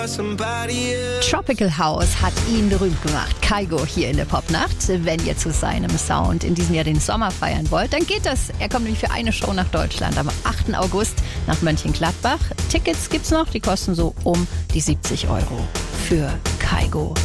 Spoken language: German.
Tropical House hat ihn berühmt gemacht. Kygo hier in der Popnacht. Wenn ihr zu seinem Sound in diesem Jahr den Sommer feiern wollt, dann geht das. Er kommt nämlich für eine Show nach Deutschland am 8. August nach Mönchengladbach. Tickets gibt's noch, die kosten so um die 70 € für Kygo.